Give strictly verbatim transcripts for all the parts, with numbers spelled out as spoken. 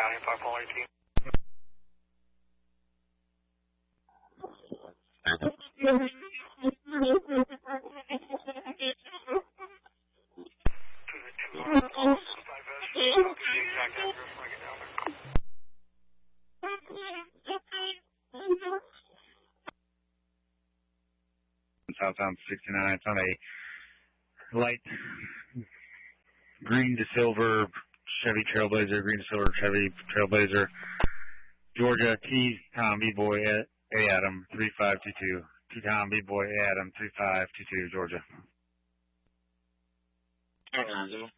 County, five Paul eighteen. Southbound sixty-nine, it's on a light green to silver Chevy Trailblazer, green to silver Chevy Trailblazer, Georgia, T, Tom, B-Boy, A, Adam, three five two two. T, Tom, B-Boy, A, Adam, three five two two, Georgia. Hang on, Zoom.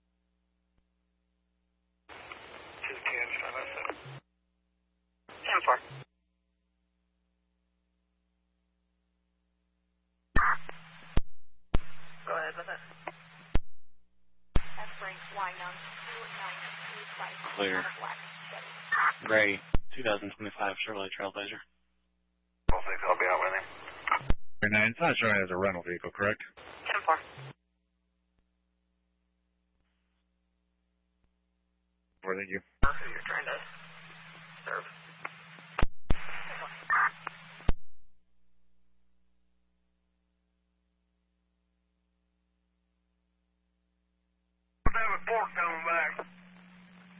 ten four. Go ahead with it. F-Rank Y nine two nine two five. Clear. Gray, two thousand twenty-five Chevrolet Trailblazer. Well, thanks, I'll be out with him. nine, it's not showing as a rental vehicle, correct? ten four. Four, thank you. Uh,